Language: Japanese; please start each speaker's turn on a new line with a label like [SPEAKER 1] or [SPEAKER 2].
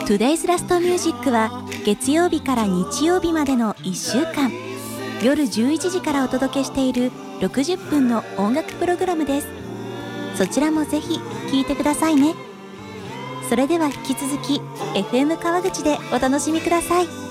[SPEAKER 1] Today's Last Music は月曜日から日曜日までの1週間、夜11時からお届けしている60分の音楽プログラムです。そちらもぜひ聴いてくださいね。それでは引き続き FM 川口でお楽しみください。